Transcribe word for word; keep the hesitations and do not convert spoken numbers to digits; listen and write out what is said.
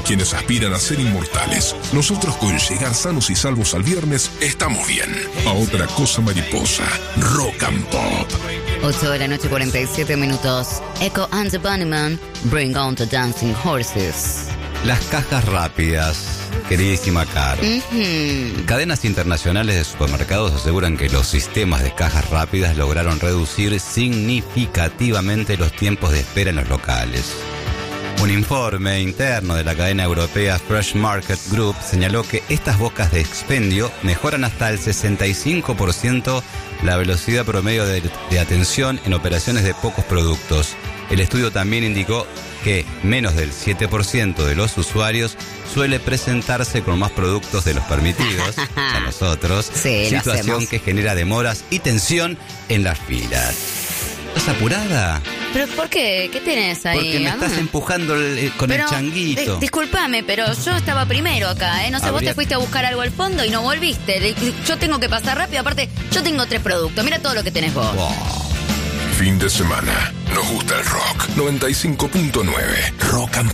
quienes aspiran a ser inmortales. Nosotros, con llegar sanos y salvos al viernes, estamos bien. A otra cosa mariposa, Rock and Pop. ocho de la noche, cuarenta y siete minutos. Echo and the Bunnymen, Bring on the Dancing Horses. Las cajas rápidas, queridísima Caro. Uh-huh. Cadenas internacionales de supermercados aseguran que los sistemas de cajas rápidas lograron reducir significativamente los tiempos de espera en los locales. Un informe interno de la cadena europea Fresh Market Group señaló que estas bocas de expendio mejoran hasta el sesenta y cinco por ciento la velocidad promedio de, de atención en operaciones de pocos productos. El estudio también indicó que menos del siete por ciento de los usuarios suele presentarse con más productos de los permitidos, a nosotros, sí, situación que genera demoras y tensión en las filas. ¿Estás apurada? ¿Pero por qué? ¿Qué tenés ahí? Porque me Amá? estás empujando el, con pero, el changuito. Di- disculpame, pero yo estaba primero acá, ¿eh? No sé, Habría... vos te fuiste a buscar algo al fondo y no volviste. Yo tengo que pasar rápido, aparte, yo tengo tres productos. Mira todo lo que tenés vos. Wow. Fin de semana. Nos gusta el rock. noventa y cinco punto nueve. Rock and